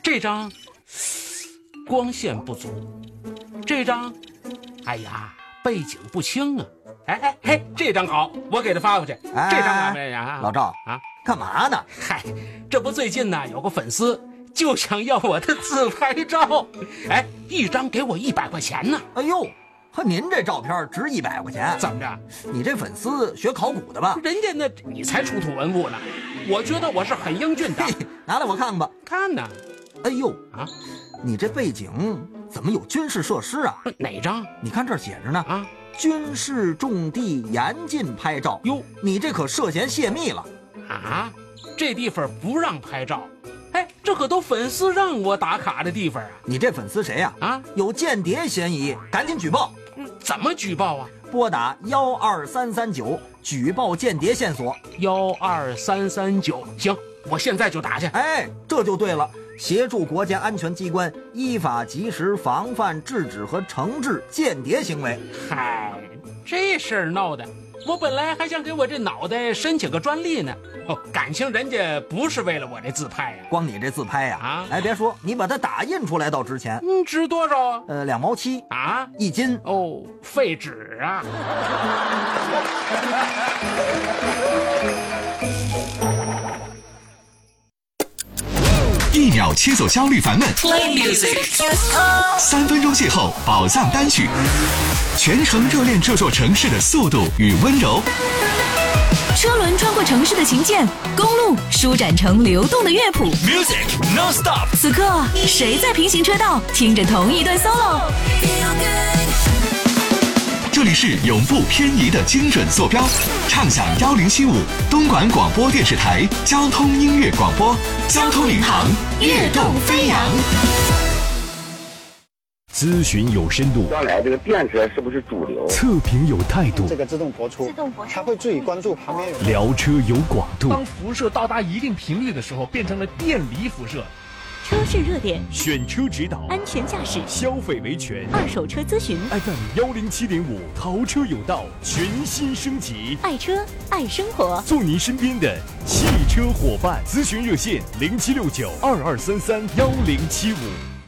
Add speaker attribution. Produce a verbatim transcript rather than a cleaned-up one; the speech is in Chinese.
Speaker 1: 这张光线不足，这张，哎呀，背景不清啊。哎哎嘿，这张好，我给他发过去。
Speaker 2: 哎、
Speaker 1: 这张哪位呀？
Speaker 2: 老赵
Speaker 1: 啊，
Speaker 2: 干嘛呢？
Speaker 1: 嗨，这不最近呢有个粉丝就想要我的自拍照，哎，一张给我一百块钱呢。
Speaker 2: 哎呦，和您这照片值一百块钱？
Speaker 1: 怎么着？
Speaker 2: 你这粉丝学考古的吧？
Speaker 1: 人家那你才出土文物呢，我觉得我是很英俊的。
Speaker 2: 拿来我看看吧。
Speaker 1: 看呢。
Speaker 2: 哎呦
Speaker 1: 啊，
Speaker 2: 你这背景怎么有军事设施啊？
Speaker 1: 哪张？
Speaker 2: 你看这儿写着呢
Speaker 1: 啊，
Speaker 2: 军事重地严禁拍照。
Speaker 1: 哟，
Speaker 2: 你这可涉嫌泄密了
Speaker 1: 啊！这地方不让拍照。哎，这可都粉丝让我打卡的地方啊！
Speaker 2: 你这粉丝谁呀？
Speaker 1: 啊，
Speaker 2: 有间谍嫌疑，赶紧举报。
Speaker 1: 怎么举报啊？
Speaker 2: 拨打幺二三三九举报间谍线索。
Speaker 1: 幺二三三九，行，我现在就打去。
Speaker 2: 哎，这就对了。协助国家安全机关依法及时防范制止和惩治间谍行为。
Speaker 1: 嗨，这事儿闹的，我本来还想给我这脑袋申请个专利呢。哦，感情人家不是为了我这自拍呀、啊，
Speaker 2: 光你这自拍呀、啊，
Speaker 1: 啊，
Speaker 2: 哎，别说，你把它打印出来倒值钱。
Speaker 1: 嗯，值多少啊？
Speaker 2: 呃，两毛七
Speaker 1: 啊，
Speaker 2: 一斤。
Speaker 1: 哦，废纸啊。
Speaker 3: 一秒切走焦虑烦闷， Play music， 三分钟邂逅宝藏单曲，全程热恋这座城市的速度与温柔。
Speaker 4: 车轮穿过城市的琴键，公路舒展成流动的乐谱。
Speaker 3: Music non stop。
Speaker 4: 此刻，谁在平行车道听着同一段 solo？
Speaker 3: 这里是永不偏移的精准坐标，畅享幺零七五东莞广播电视台交通音乐广播，交通领航，跃动飞扬。
Speaker 5: 咨询有深度，
Speaker 6: 将来这个电车是不是主流？
Speaker 5: 测评有态度，
Speaker 7: 这个自动泊出，自动泊出，它会注意关注旁边有。
Speaker 5: 聊车有广度，
Speaker 8: 当辐射到达一定频率的时候，变成了电离辐射。
Speaker 4: 车市热点，
Speaker 5: 选车指导，
Speaker 4: 安全驾驶，
Speaker 5: 消费维权，
Speaker 4: 二手车咨询。
Speaker 5: F M 幺零七点五，淘车有道，全新升级。
Speaker 4: 爱车爱生活，
Speaker 5: 做您身边的汽车伙伴。咨询热线零七六九二二三三幺零七五。